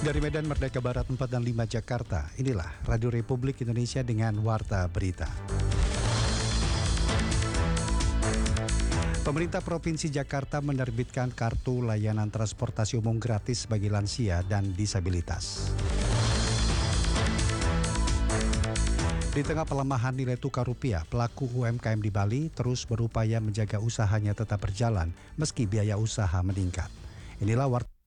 Dari Medan Merdeka Barat 4 dan 5 Jakarta, inilah Radio Republik Indonesia dengan Warta Berita. Pemerintah Provinsi Jakarta menerbitkan kartu layanan transportasi umum gratis bagi lansia dan disabilitas. Di tengah pelemahan nilai tukar rupiah, pelaku UMKM di Bali terus berupaya menjaga usahanya tetap berjalan meski biaya usaha meningkat. Inilah Warta